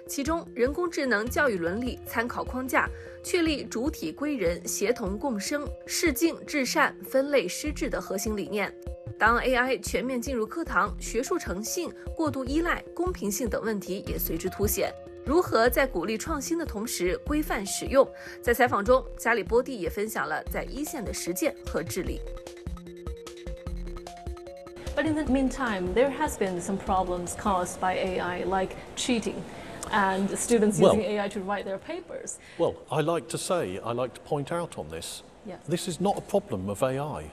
其中，人工智能教育伦理参考框架确立主体归人协同共生、适敬至善、分类施治的核心理念。当 AI 全面进入课堂，学术诚信、过度依赖、公平性等问题也随之凸显。如何在鼓励创新的同时规范使用？在采访中，加里波蒂也分享了在一线的实践和治理。 But in the meantime, there has been some problems caused by AI, like cheating, and students using AI to write their papers. Well, I like to point out on this, this is not a problem of AI.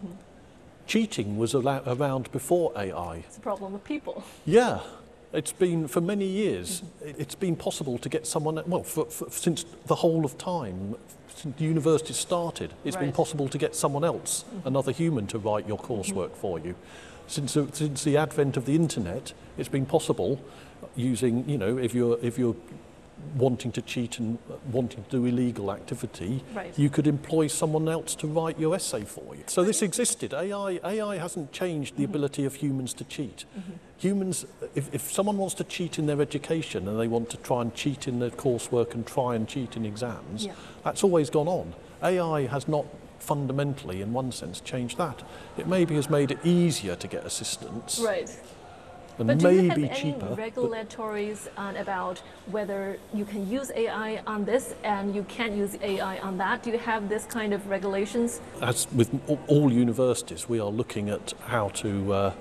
Cheating was around before AI. It's a problem of people. Yeah. It's been, for many years, it's been possible to get someone, well, since the whole of time, since the university started, it's been possible to get someone else, another human, to write your coursework for you. Since the advent of the internet, it's been possible using, if you're wanting to cheat and wanting to do illegal activity, you could employ someone else to write your essay for you. So this existed. AI hasn't changed the ability of humans to cheat. Humans, if someone wants to cheat in their education and they want to try and cheat in their coursework and try and cheat in exams, that's always gone on. AI has not fundamentally, in one sense, changed that. It maybe has made it easier to get assistance. And but do you have any cheaper, regulatories about whether you can use AI on this and you can't use AI on that? Do you have this kind of regulations? As with all universities, we are looking at how to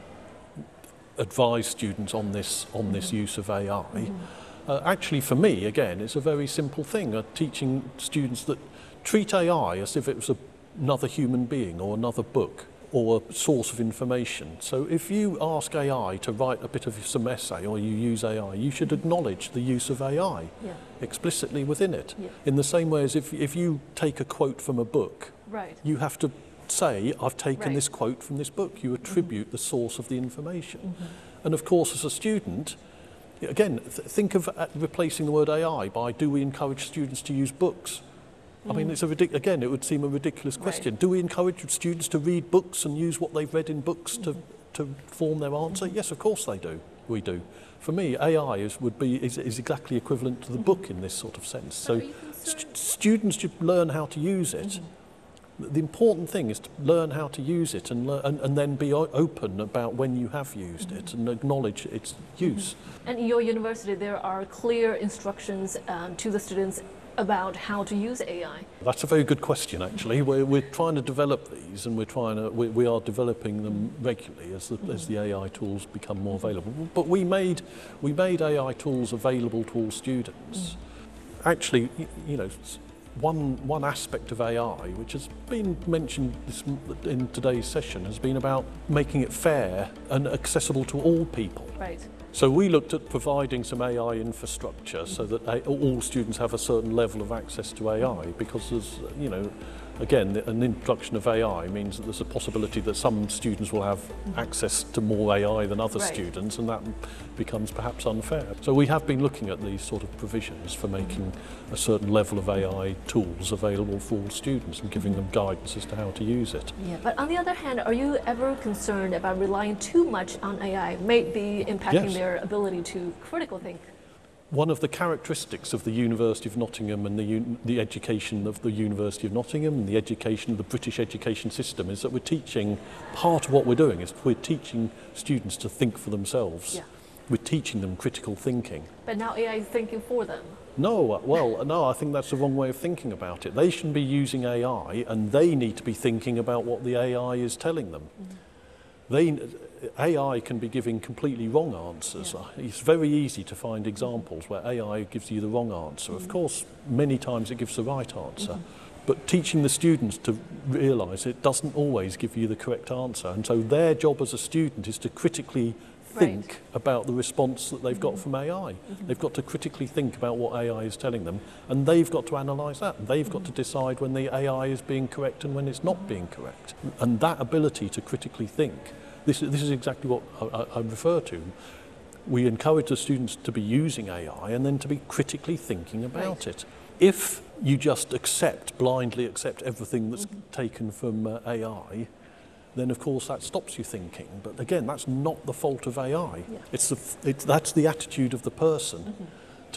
advise students on this use of AI. Actually, for me, again, it's a very simple thing, teaching students that treat AI as if it was another human being or another book or a source of information. So if you ask AI to write a bit of some essay or you use AI, you should acknowledge the use of AI explicitly within it. In the same way as if you take a quote from a book, you have to say, I've taken this quote from this book. You attribute the source of the information. And of course, as a student, again, think of replacing the word AI by, do we encourage students to use books? I mean, it's again, it would seem a ridiculous question. Do we encourage students to read books and use what they've read in books to form their answer? Yes, of course they do. We do. For me, AI is exactly equivalent to the book in this sort of sense. So students should learn how to use it. The important thing is to learn how to use it and then be open about when you have used it and acknowledge its use. And in your university, there are clear instructions to the students about how to use AI? That's a very good question, actually. We're trying to develop these, and we are developing them regularly as the AI tools become more available. But we made AI tools available to all students. Actually, one aspect of AI, which has been mentioned in today's session, has been about making it fair and accessible to all people. So we looked at providing some AI infrastructure so that all students have a certain level of access to AI, because there's, again, an introduction of AI means that there's a possibility that some students will have access to more AI than other students, and that becomes perhaps unfair. So we have been looking at these sort of provisions for making a certain level of AI tools available for all students and giving them guidance as to how to use it. But on the other hand, are you ever concerned about relying too much on AI, maybe impacting their ability to critical think? One of the characteristics of the University of Nottingham and the education of the University of Nottingham and the education of the British education system is that part of what we're doing is we're teaching students to think for themselves. We're teaching them critical thinking. But now AI is thinking for them. No, no, I think that's the wrong way of thinking about it. They shouldn't be using AI, and they need to be thinking about what the AI is telling them. AI can be giving completely wrong answers. It's very easy to find examples where AI gives you the wrong answer. Of course, many times it gives the right answer. But teaching the students to realise it doesn't always give you the correct answer. And so their job as a student is to critically think about the response that they've got from AI. They've got to critically think about what AI is telling them, and they've got to analyse that. They've got to decide when the AI is being correct and when it's not being correct. And that ability to critically think, this is exactly what I refer to. We encourage the students to be using AI and then to be critically thinking about it. If you just blindly accept everything that's taken from AI, then of course that stops you thinking. But again, that's not the fault of AI. That's the attitude of the person.